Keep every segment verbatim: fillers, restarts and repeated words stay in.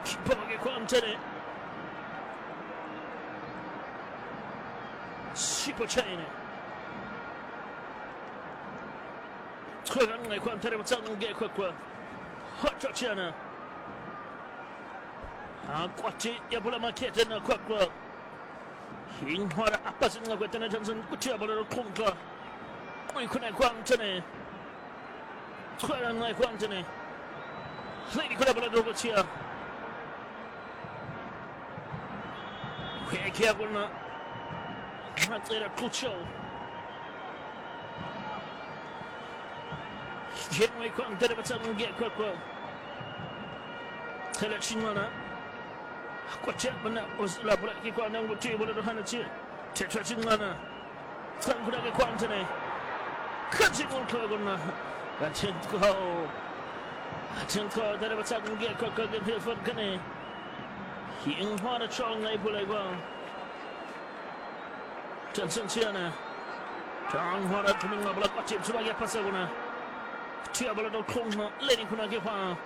깊어하게 광전에 십오 차이네. 들어가는 광탈에 맞는 게 꽉꽉 헛좋지 않아. 아 꽉지 야불라 마켓에나 꽉꽉 흰화라 아빠스는 하고 있다는 전선 꾸치야불라로 콩가 어이쿠네 광전에 들어가는 광전에 레이디 그라불라도 그치야 회개하고나 하나째라 꾸쳐 Genway kwang tere batang ge kwa kwa tele chinwana kwa che bana osla bra ki kwa nang buti bola hana chi che cha chinwana sang kura ge kwang tene kachi mul kwa gonna achen ko achen ko tere batang ge kwa kwa ge phil fon kane hing hwa na chong ngai bola kwa chen chen chiana chong hwa ra thuming ma bola kwa chim suba ge pasaguna Tia bola do kongna leni kuna ke pa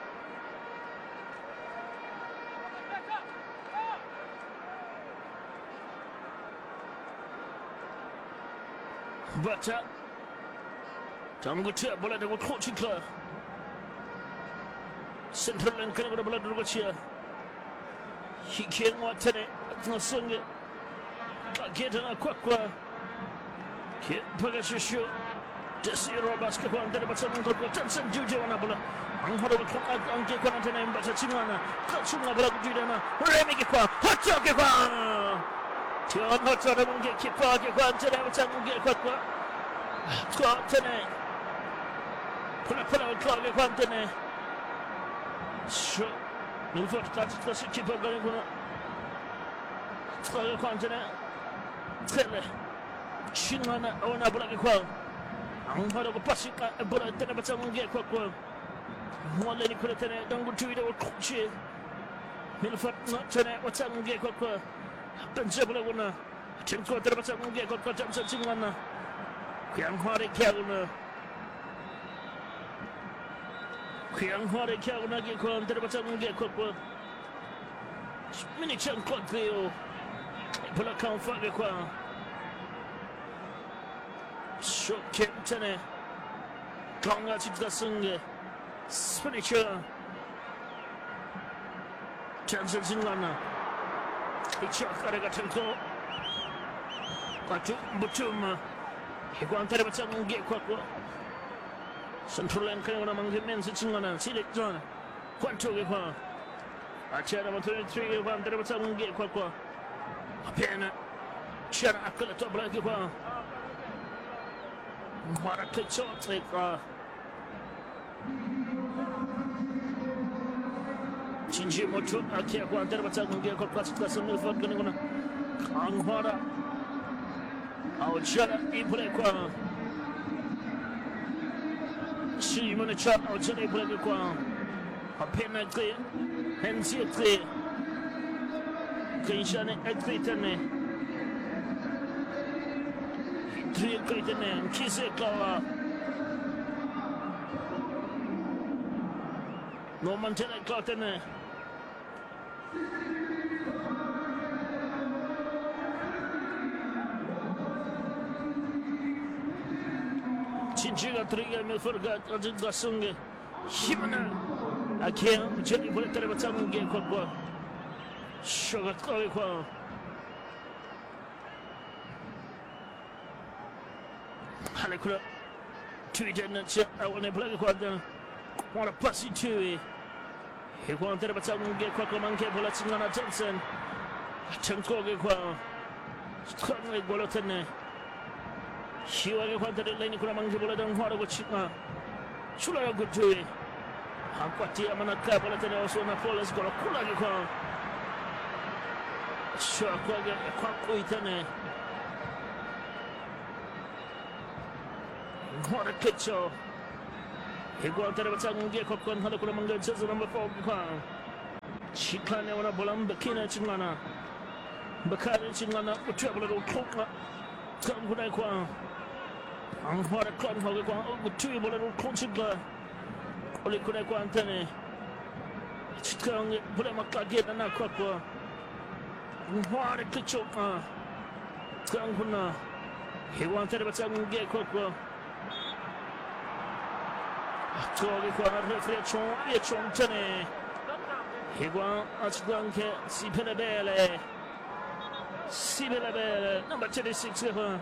Bata Tangu tia bola do coaching club Central lane kana bola do chia Hike ngwa tene na songe Kageta na kwa kwa Ke paga shishu Desiro basketball dari pasal untuk Johnson Juju wana bola. Anghara untuk angke kana tena membaca cimana. Katsuna bola kujudana. Remi kikwa. Hoto kikwa. Tian hoto da mungkin kikwa kikwa tena macam mungkin kikwa. Kikwa tena. Pula pula kikwa kikwa tena. So, Milford kata kata kikwa gani kuna. Kikwa kikwa tena. Tele. Cimana wana bola kikwa. Ang haro ko pasika bola tena batang nge kwa kwa wala ni kula tena dangu tuida wa kuchi Milford na tena batang nge kwa kwa pensa bola guna cengko tena batang nge kwa kwa jam sing mana kyang hare kya guna kyang hare kya guna ge kwa tena batang nge kwa kwa mini cengko teo bola kan fa ge kwa So Kemptene Konga Chitgasunge Spinnature Chances Zingana Ichakaraga Tenko Quatu Butum Higuantare Batsange Quaqua Central and Kayana among men sitting on a select zone Quanto Gipa Achara twenty-three of Andrea Batsange Quaqua A pen Chara Akala Tobla Gipa What a good shot take uh Chinji Motu Akia Quantera Batang Gay Classic Lesson Milford Ganaguna Kanghara Our Jara Ipulequa She Monicha our Jara Ipulequa A pen clear Hensi clear Kinshane Ekritane Three Critane, Kisekawa No Montana Cotane Chinchiga Triga Milfurgat Rajin Gasunge Himana Akia Jenny Bulletter Batsange Quaqua Sugar Kolikwa Halekula Tweet and Chat. I want to play the want to pass it to he wanted to get Quacamanke Bolatina Johnson. Tanko Gekwa Strongly Bolotene. She wanted to lane Kuramanga Boladon Horowitchima. Shula good to it. Hakwati Amanaka Bolatene also Napolis got a Kulagakwa. Sure, Quakuitane. What a picture! He got there with some get cock on Hadakuramanga, says number four. She can't ever bolam Bakina Chimana. Bakari Chimana would travel a little cook. Come good I qua. And what a clown Hogakwa with two little coaching. Only could I quantane. Sekarang boleh makan dia dan aku aku. Wah, ada kecok ah. Sekarang pun ah. Hewan terdapat sangat dia aku aku. Aktor aku ada referee chong dia chong cene. Hewan sekarang ke si penabele. Si penabele number thirty-six apa.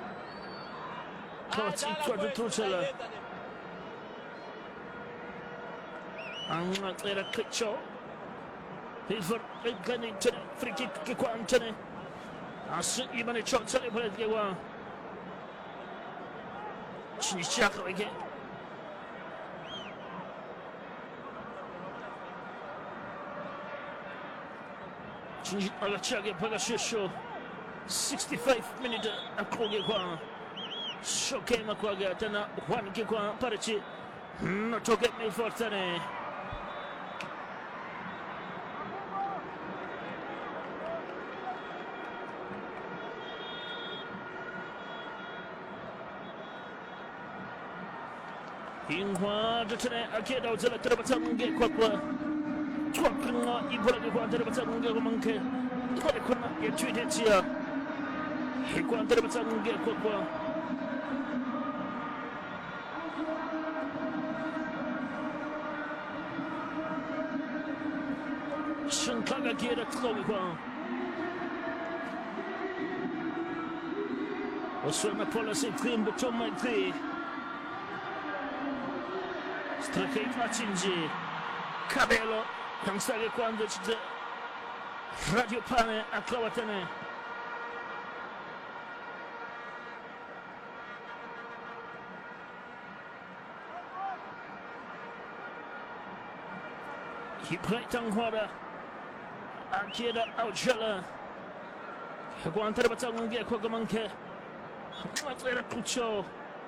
Kau si kuat terus lah. Angkat era kecok. Hilford Gani Tene free kick ke kwa Tene. Asyik gimana cok cari boleh dia wah. Sini siapa lagi? Sini agak cari pada show. sixty-five minit aku ke kwa. Shoke makwa ga tena Juan ke kwa parachi. No toke Hilford Tene. Hingga jatuhnya akhir dah jalan terdapat sangat kuat kuat. Kuat kena ibu lagi kuat terdapat sangat kuat mangke. Kuat kena ia cuci dia. Kuat terdapat sangat kuat kuat. Sengkak lagi ada keluar kuat. Oswana pola sekrim betul mai. Strakei Machinji Cabello yang sage quando c'è Radio Pane a Clavatene. Hiprai Tanghwara Akira Aujala Quanto batang ngia kwa gamanke Quanto kucho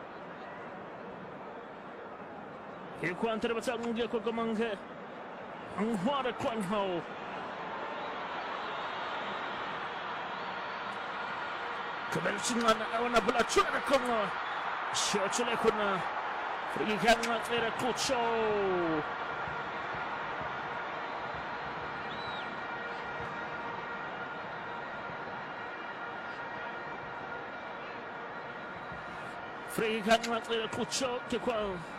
Ikuan terdapat dia kau kemangke, angwara kuan hau. Kebersihan awan bola cuara kongo, siapa kuna, berikan materi kucho. Berikan materi kucho kekuan.